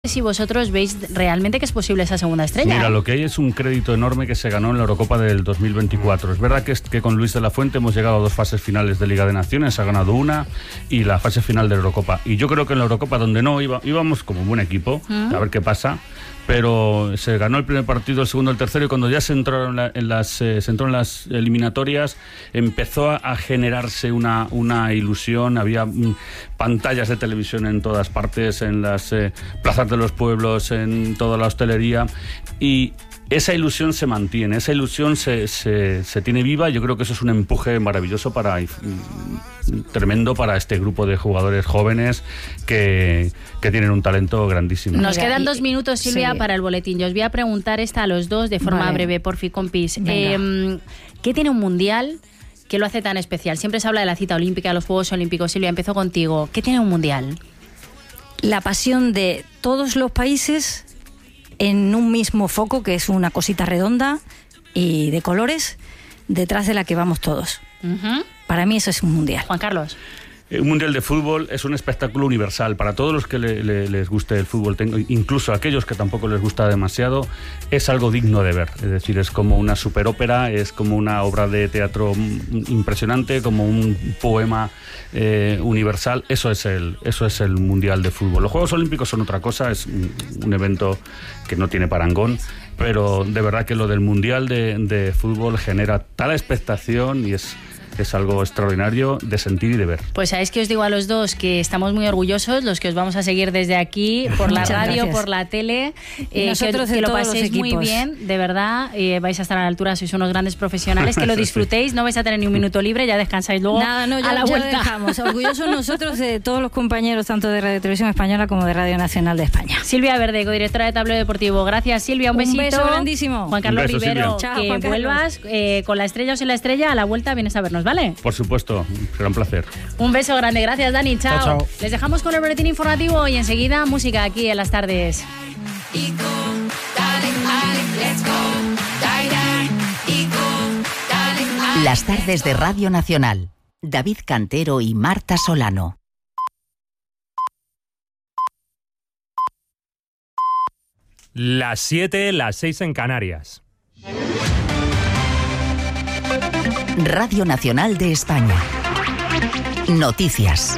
Si vosotros veis realmente que es posible esa segunda estrella. Mira, lo que hay es un crédito enorme que se ganó en la Eurocopa del 2024. Es verdad que con Luis de la Fuente hemos llegado a 2 fases finales de Liga de Naciones, ha ganado una y la fase final de la Eurocopa. Y yo creo que en la Eurocopa, donde no íbamos como un buen equipo, a ver qué pasa, pero se ganó el primer partido, el segundo, el tercero, y cuando ya se entró en las eliminatorias empezó a generarse una ilusión. Había pantallas de televisión en todas partes, en las plazas de los pueblos, en toda la hostelería, y esa ilusión se mantiene, esa ilusión se tiene viva. Yo creo que eso es un empuje maravilloso tremendo para este grupo de jugadores jóvenes que tienen un talento grandísimo. Nos quedan 2 minutos, Silvia, para el boletín. Yo os voy a preguntar a los dos de forma breve, porfi, compis. ¿Qué tiene un mundial que lo hace tan especial? Siempre se habla de la cita olímpica, de los Juegos Olímpicos. Silvia, empiezo contigo. ¿Qué tiene un mundial? La pasión de todos los países en un mismo foco, que es una cosita redonda y de colores, detrás de la que vamos todos. Para mí eso es un mundial. Juan Carlos. Un mundial de fútbol es un espectáculo universal para todos los que les guste el fútbol, incluso a aquellos que tampoco les gusta demasiado. Es algo digno de ver, es decir, es como una superópera, es como una obra de teatro impresionante, como un poema universal. Eso es el mundial de fútbol. Los Juegos Olímpicos son otra cosa, es un evento que no tiene parangón, pero de verdad que lo del mundial de fútbol genera tal expectación y es algo extraordinario de sentir y de ver. Pues sabéis que os digo a los dos que estamos muy orgullosos, los que os vamos a seguir desde aquí, por la radio, por la tele, nosotros que lo paséis muy bien, de verdad, vais a estar a la altura, sois unos grandes profesionales, que lo disfrutéis, no vais a tener ni un minuto libre, ya descansáis luego a la vuelta. Dejamos. Orgullosos nosotros de todos los compañeros, tanto de Radio Televisión Española como de Radio Nacional de España. Silvia Verde, codirectora de Tablero Deportivo. Gracias, Silvia, un besito. Un beso grandísimo. Juan Carlos Rivero, Chao, que Juan Carlos. vuelvas con la estrella o sin la estrella, a la vuelta vienes a vernos, ¿vale? Por supuesto, será un placer. Un beso grande, gracias Dani, chao. Chao. Les dejamos con el boletín informativo y enseguida música aquí en las tardes. Las tardes de Radio Nacional. David Cantero y Marta Solano. Las 7, las 6 en Canarias. Radio Nacional de España. Noticias.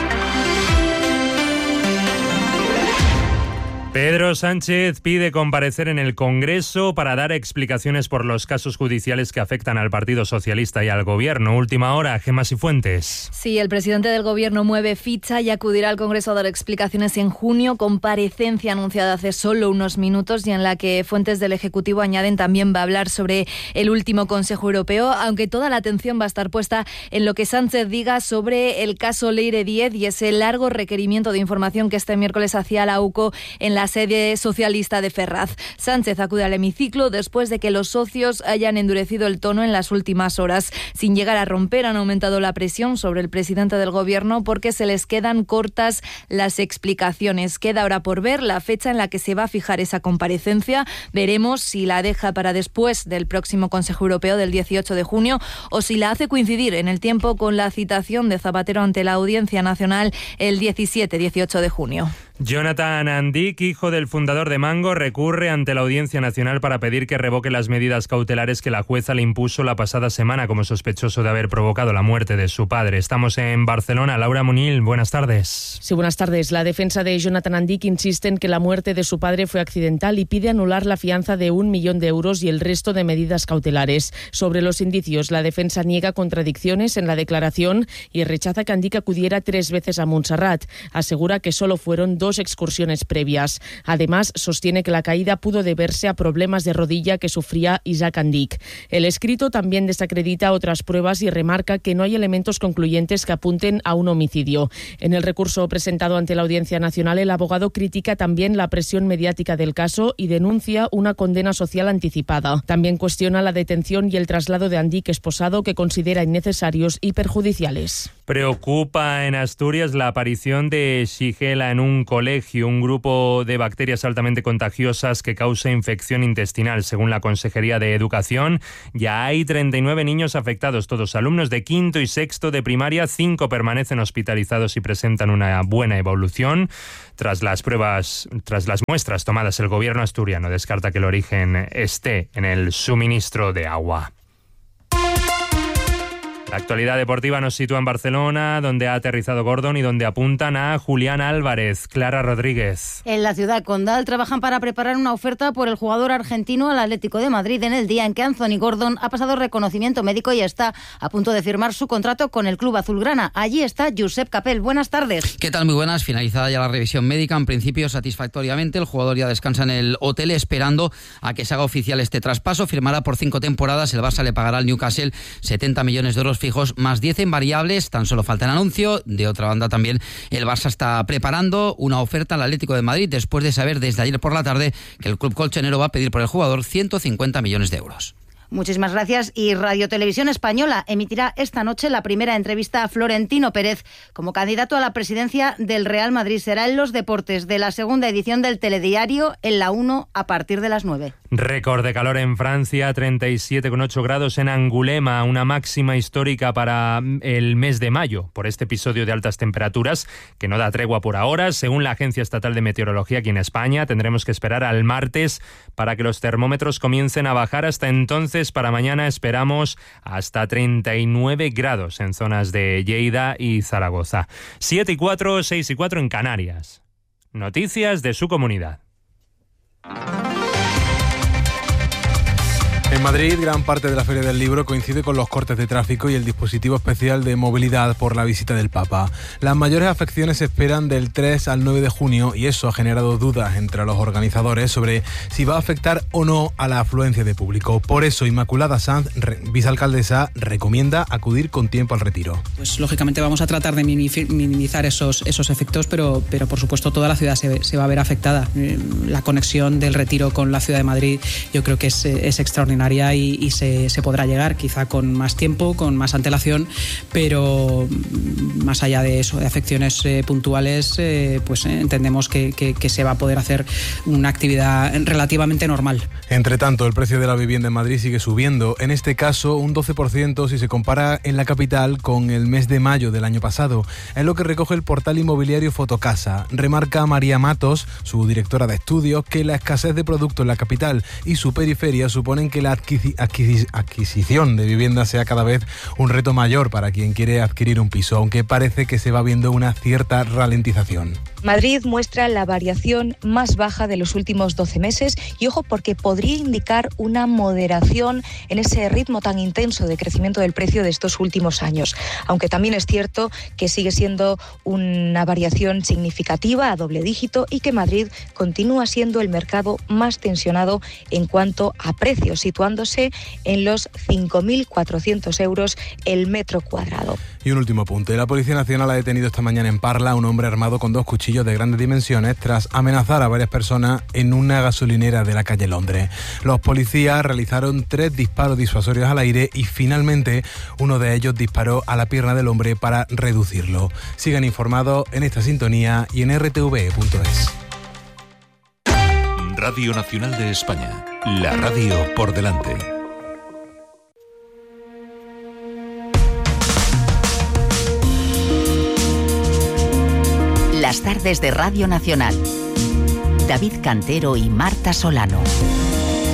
Pedro Sánchez pide comparecer en el Congreso para dar explicaciones por los casos judiciales que afectan al Partido Socialista y al Gobierno. Última hora, Gemma Cifuentes. Sí, el presidente del Gobierno mueve ficha y acudirá al Congreso a dar explicaciones en junio, comparecencia anunciada hace solo unos minutos y en la que fuentes del Ejecutivo añaden también va a hablar sobre el último Consejo Europeo, aunque toda la atención va a estar puesta en lo que Sánchez diga sobre el caso Leire Díez y ese largo requerimiento de información que este miércoles hacía la UCO en la sede socialista de Ferraz. Sánchez acude al hemiciclo después de que los socios hayan endurecido el tono en las últimas horas. Sin llegar a romper, han aumentado la presión sobre el presidente del Gobierno porque se les quedan cortas las explicaciones. Queda ahora por ver la fecha en la que se va a fijar esa comparecencia. Veremos si la deja para después del próximo Consejo Europeo del 18 de junio o si la hace coincidir en el tiempo con la citación de Zapatero ante la Audiencia Nacional el 17-18 de junio. Jonathan Andic, hijo del fundador de Mango, recurre ante la Audiencia Nacional para pedir que revoque las medidas cautelares que la jueza le impuso la pasada semana como sospechoso de haber provocado la muerte de su padre. Estamos en Barcelona. Laura Munil, buenas tardes. Sí, buenas tardes. La defensa de Jonathan Andic insiste en que la muerte de su padre fue accidental y pide anular la fianza de 1 millón de euros y el resto de medidas cautelares. Sobre los indicios, la defensa niega contradicciones en la declaración y rechaza que Andic acudiera 3 veces a Montserrat. Asegura que solo fueron 2 excursiones previas. Además, sostiene que la caída pudo deberse a problemas de rodilla que sufría Isaac Andic. El escrito también desacredita otras pruebas y remarca que no hay elementos concluyentes que apunten a un homicidio. En el recurso presentado ante la Audiencia Nacional, el abogado critica también la presión mediática del caso y denuncia una condena social anticipada. También cuestiona la detención y el traslado de Andic esposado, que considera innecesarios y perjudiciales. Preocupa en Asturias la aparición de Shigella en un colegio, un grupo de bacterias altamente contagiosas que causa infección intestinal. Según la Consejería de Educación, ya hay 39 niños afectados, todos alumnos de quinto y sexto de primaria. 5 permanecen hospitalizados y presentan una buena evolución. Tras las muestras tomadas, el gobierno asturiano descarta que el origen esté en el suministro de agua. La actualidad deportiva nos sitúa en Barcelona, donde ha aterrizado Gordon y donde apuntan a Julián Álvarez. Clara Rodríguez. En la ciudad condal trabajan para preparar una oferta por el jugador argentino al Atlético de Madrid en el día en que Anthony Gordon ha pasado reconocimiento médico y está a punto de firmar su contrato con el club azulgrana. Allí está Josep Capel. Buenas tardes. ¿Qué tal? Muy buenas. Finalizada ya la revisión médica, en principio satisfactoriamente. El jugador ya descansa en el hotel esperando a que se haga oficial este traspaso. Firmará por 5 temporadas. El Barça le pagará al Newcastle 70 millones de euros fijos más 10 en variables. Tan solo falta el anuncio. De otra banda también el Barça está preparando una oferta al Atlético de Madrid después de saber desde ayer por la tarde que el club colchonero va a pedir por el jugador 150 millones de euros. Muchísimas gracias. Y Radio Televisión Española emitirá esta noche la primera entrevista a Florentino Pérez como candidato a la presidencia del Real Madrid. Será en Los Deportes de la segunda edición del Telediario en la 1 a partir de las 9. Récord de calor en Francia, 37,8 grados en Angulema, una máxima histórica para el mes de mayo por este episodio de altas temperaturas que no da tregua por ahora. Según la Agencia Estatal de Meteorología aquí en España, tendremos que esperar al martes para que los termómetros comiencen a bajar. Hasta entonces, para mañana esperamos hasta 39 grados en zonas de Lleida y Zaragoza. 7:04, 6:04 en Canarias. Noticias de su comunidad. En Madrid, gran parte de la Feria del Libro coincide con los cortes de tráfico y el dispositivo especial de movilidad por la visita del Papa. Las mayores afecciones se esperan del 3 al 9 de junio y eso ha generado dudas entre los organizadores sobre si va a afectar o no a la afluencia de público. Por eso, Inmaculada Sanz, vicealcaldesa, recomienda acudir con tiempo al retiro. Pues lógicamente vamos a tratar de minimizar esos efectos, pero por supuesto toda la ciudad se va a ver afectada. La conexión del retiro con la ciudad de Madrid yo creo que es extraordinaria. Y se podrá llegar quizá con más tiempo, con más antelación, pero más allá de eso, de afecciones puntuales, pues entendemos que se va a poder hacer una actividad relativamente normal. Entre tanto, el precio de la vivienda en Madrid sigue subiendo, en este caso un 12% si se compara en la capital con el mes de mayo del año pasado. Es lo que recoge el portal inmobiliario Fotocasa. Remarca María Matos, su directora de estudios, que la escasez de productos en la capital y su periferia suponen que la adquisición de vivienda sea cada vez un reto mayor para quien quiere adquirir un piso, aunque parece que se va viendo una cierta ralentización. Madrid muestra la variación más baja de los últimos 12 meses y ojo porque podría indicar una moderación en ese ritmo tan intenso de crecimiento del precio de estos últimos años, aunque también es cierto que sigue siendo una variación significativa a doble dígito y que Madrid continúa siendo el mercado más tensionado en cuanto a precios, situándose en los 5.400 euros el metro cuadrado. Y un último apunte. La Policía Nacional ha detenido esta mañana en Parla a un hombre armado con 2 cuchillos de grandes dimensiones tras amenazar a varias personas en una gasolinera de la calle Londres. Los policías realizaron 3 disparos disuasorios al aire y finalmente uno de ellos disparó a la pierna del hombre para reducirlo. Sigan informados en esta sintonía y en rtv.es. Radio Nacional de España. La radio por delante. Las tardes de Radio Nacional. David Cantero y Marta Solano.